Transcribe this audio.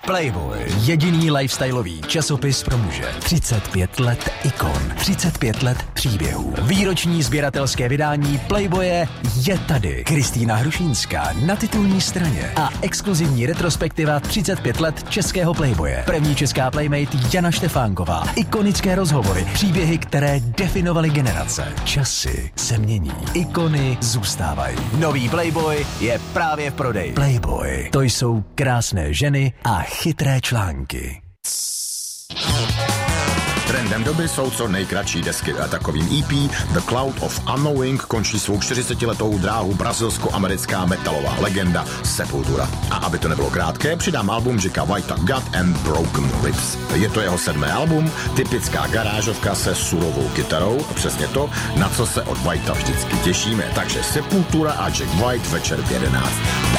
Playboy, jediný lifestyleový časopis pro muže. 35 let ikon, 35 let příběhů. Výroční sběratelské vydání Playboye je tady. Kristýna Hrušínská na titulní straně a exkluzivní retrospektiva 35 let českého Playboye. První česká playmate Jana Štefánková. Ikonické rozhovory, příběhy, které definovaly generace. Časy se mění, ikony zůstávají. Nový Playboy je právě v prodeji. Playboy, to jsou krásné ženy a chytré články. Trendem doby jsou co nejkratší desky a takovým EP The Cloud of Unknowing končí svou 40letou dráhu brazilsko-americká metalová legenda Sepultura. A aby to nebylo krátké, přidám album Jacka Whitea God and Broken Ribs. Je to jeho 7. album, typická garážovka se surovou kytarou, přesně to, na co se od Whitea vždycky těšíme. Takže Sepultura a Jack White večer v 11.